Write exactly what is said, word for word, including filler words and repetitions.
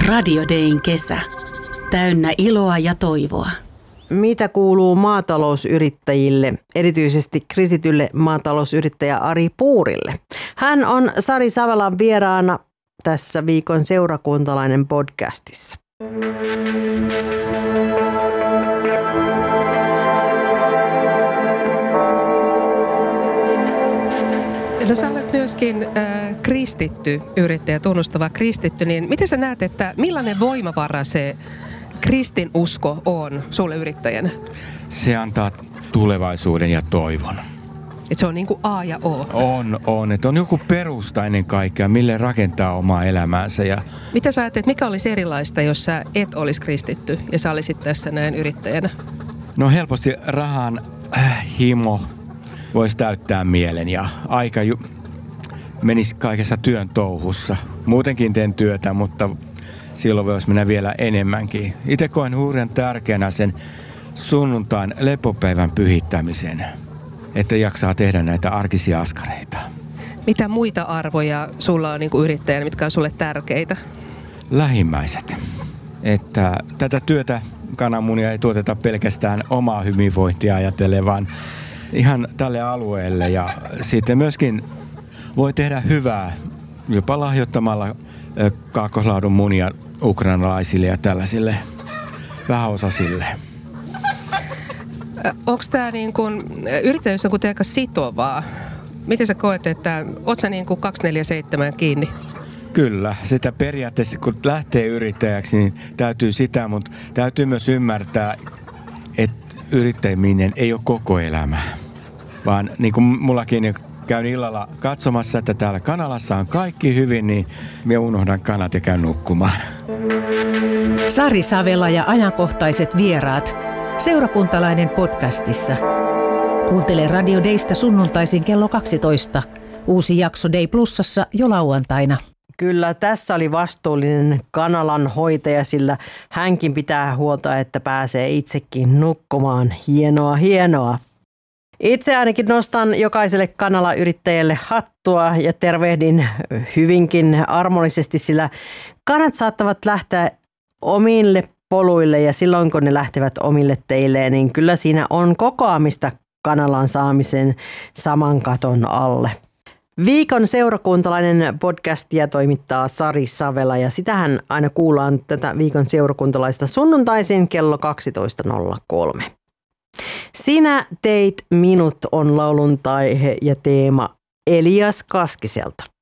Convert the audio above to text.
Radio Dayn kesä. Täynnä iloa ja toivoa. Mitä kuuluu maatalousyrittäjille, erityisesti kristitylle maatalousyrittäjä Ari Puurille? Hän on Sari Savelan vieraana tässä viikon Seurakuntalainen podcastissa. No sä olet myöskin äh, kristitty yrittäjä, tunnustava kristitty, niin miten sä näet, että millainen voimavara se kristinusko on sulle yrittäjänä? Se antaa tulevaisuuden ja toivon. Et se on niin kuin A ja O. On, on. Että on joku perusta ennen kaikkea, mille rakentaa omaa elämäänsä. Ja mitä sä ajattelet, mikä olisi erilaista, jos sä et olisi kristitty ja sä olisit tässä näin yrittäjänä? No helposti rahan äh, himo voisi täyttää mielen ja aika ju- menisi kaikessa työn touhussa. Muutenkin teen työtä, mutta silloin voisi mennä vielä enemmänkin. Itse koen hurjan tärkeänä sen sunnuntain lepopäivän pyhittämisen, että jaksaa tehdä näitä arkisia askareita. Mitä muita arvoja sulla on niin kuin yrittäjänä, mitkä on sulle tärkeitä? Lähimmäiset. Että tätä työtä kananmunia ei tuoteta pelkästään omaa hyvinvointia ajatellen, vaan ihan tälle alueelle. Ja sitten myöskin voi tehdä hyvää jopa lahjoittamalla kaakkoslaadun munia ukrainalaisille ja tällaisille vähäosaisille. Onko tämä niin kuin, yrittäjyys on kuitenkin aika sitovaa? Miten sä koet, että oot sä niin kuin kaksikymmentäneljä seitsemän kiinni? Kyllä, sitä periaatteessa kun lähtee yrittäjäksi, niin täytyy sitä, mutta täytyy myös ymmärtää, että yrittäminen ei ole koko elämä. Vaan niin kuin mullakin käyn illalla katsomassa, että täällä kanalassa on kaikki hyvin, niin minä unohdan kanat ja käyn nukkumaan. Sari Savela ja ajankohtaiset vieraat Seurakuntalainen podcastissa. Kuuntele Radio Daysta sunnuntaisin kello kaksitoista. Uusi jakso Day Plusassa jo lauantaina. Kyllä, tässä oli vastuullinen kanalan hoitaja, sillä hänkin pitää huolta, että pääsee itsekin nukkumaan. Hienoa, hienoa. Itse ainakin nostan jokaiselle kanalayrittäjälle hattua ja tervehdin hyvinkin armollisesti, sillä kanat saattavat lähteä omille poluille ja silloin kun ne lähtevät omille teilleen, niin kyllä siinä on kokoamista kanalan saamisen saman katon alle. Viikon seurakuntalainen podcastia toimittaa Sari Savela ja sitähän aina kuullaan tätä viikon seurakuntalaista sunnuntaisin kello kaksitoista nolla kolme. Sinä teit minut on laulun taihe ja teema Elias Kaskiselta.